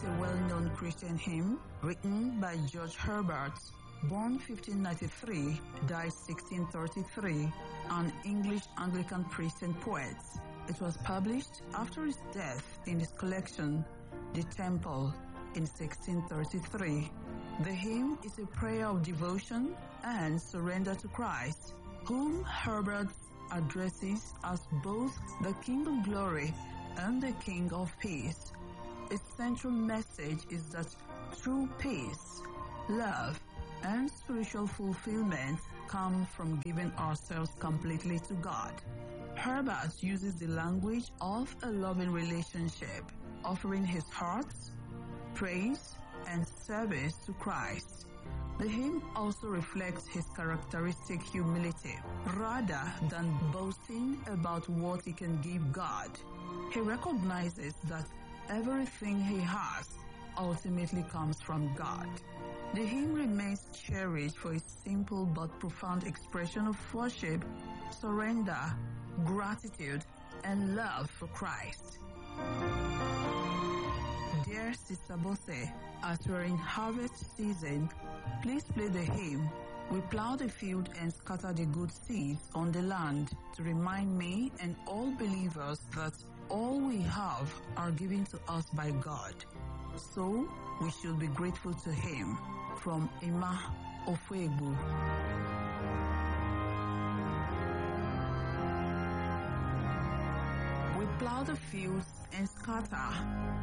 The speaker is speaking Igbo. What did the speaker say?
a well-known Christian hymn written by George Herbert, born 1593, died 1633, an English Anglican priest and poet. It was published after his death in his collection, The Temple, in 1633. The hymn is a prayer of devotion and surrender to Christ, whom Herbert addresses as both the King of Glory and the King of Peace. Its central message is that true peace, love, and spiritual fulfillment come from giving ourselves completely to God. Herbert uses the language of a loving relationship, offering his heart, praise, and service to Christ. The hymn also reflects his characteristic humility, rather than boasting about what he can give God. He recognizes that everything he has ultimately comes from God. The hymn remains cherished for its simple but profound expression of worship, surrender, gratitude, and love for Christ. Dear Sister Bose, as we're in harvest season, please play the hymn, "We plow the field and scatter the good seeds on the land," to remind me and all believers that all we have are given to us by God. So, we should be grateful to Him. From Emma Ofuegbu. We plow the fields and scatter